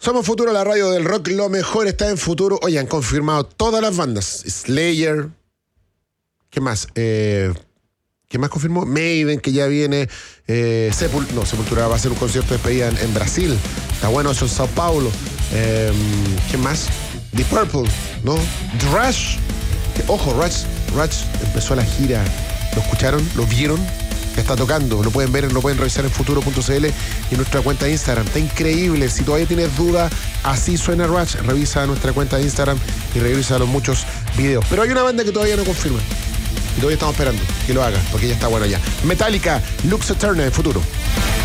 Somos Futuro, la radio del rock. Lo mejor está en Futuro. Oye, han confirmado todas las bandas. Slayer. ¿Qué más? ¿Qué más confirmó? Maiden, que ya viene. Sepultura va a hacer un concierto de despedida en Brasil. Está bueno eso en Sao Paulo. ¿Qué más? The Purple, ¿no? Rush. Ojo, Rush empezó la gira. ¿Lo escucharon? ¿Lo vieron? Está tocando, lo pueden ver, lo pueden revisar en futuro.cl y nuestra cuenta de Instagram. Está increíble. Si todavía tienes duda, así suena Rush, revisa nuestra cuenta de Instagram y revisa los muchos videos. Pero hay una banda que todavía no confirma y todavía estamos esperando que lo haga, porque ya está bueno ya. Metallica, Lux Eterna en Futuro.